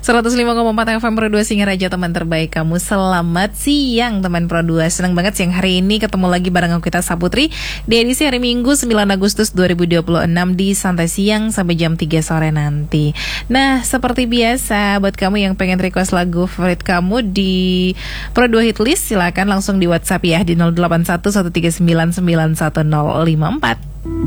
105,4 FM Pro 2 Singaraja, teman terbaik kamu. Selamat siang teman Pro 2. Senang banget siang hari ini ketemu lagi bareng aku Kita Saputri di edisi hari Minggu 9 Agustus 2026 di Santai Siang sampai jam 3 sore nanti. Nah, seperti biasa buat kamu yang pengen request lagu favorit kamu di Pro 2 Hit List, silakan langsung di WhatsApp ya di 0811399154.